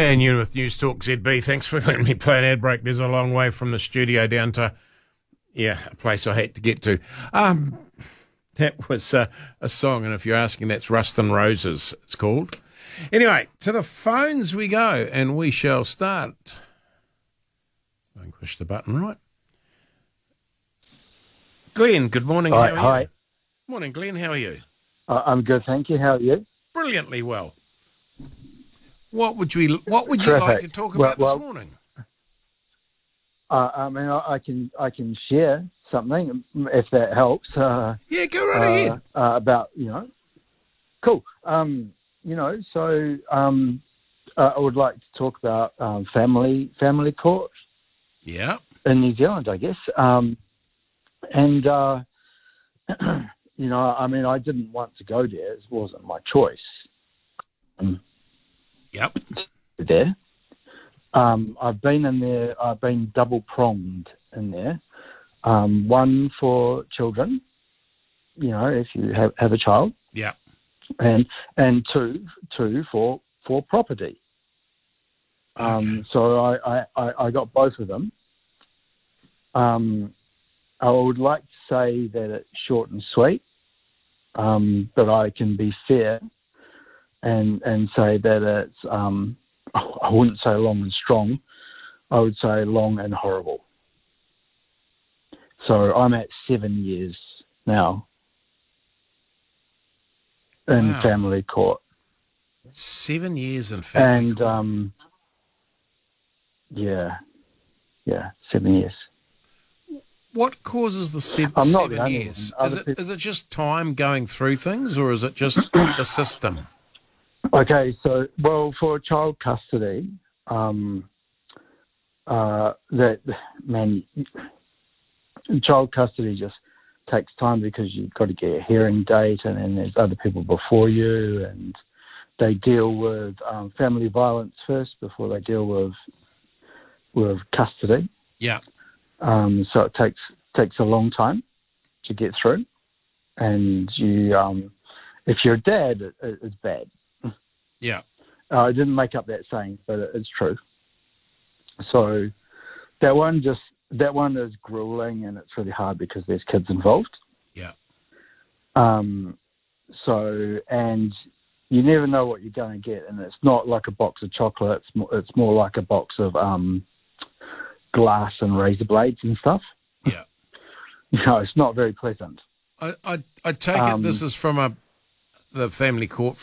And you with News Talk ZB. Thanks for letting me play an ad break. There's a long way from the studio down to, a place I had to get to. That was a song, and if you're asking, that's Rust and Roses, it's called. Anyway, to the phones we go, and we shall start. I can push the button right. Glenn, good morning. Hi. Morning, Glenn. How are you? I'm good, thank you. How are you? Brilliantly well. What would you Terrific. like to talk about this morning? I can share something if that helps. Go right ahead. About cool. I would like to talk about family court. Yeah. In New Zealand, I guess. I didn't want to go there. It wasn't my choice. Yep. There. I've been in there. I've been double-pronged in there. One for children, if you have a child. Yeah. And two for property. Okay. So I got both of them. I would like to say that it's short and sweet, but I can be fair and say that it's, I wouldn't say long and strong, I would say long and horrible. So I'm at 7 years now in family court. 7 years in family court. And, 7 years. What causes the I'm not 7 the only years? one. Is it just time going through things, or is it just the system? Okay, so, for child custody, child custody just takes time because you've got to get a hearing date, and then there's other people before you, and they deal with family violence first before they deal with custody. Yeah. So it takes a long time to get through, and you, if you're a dad, it's bad. Yeah. I didn't make up that saying, but it's true. So that one is grueling, and it's really hard because there's kids involved. Yeah. And you never know what you're going to get, and it's not like a box of chocolates. It's more like a box of glass and razor blades and stuff. Yeah. It's not very pleasant. I take it this is from the family court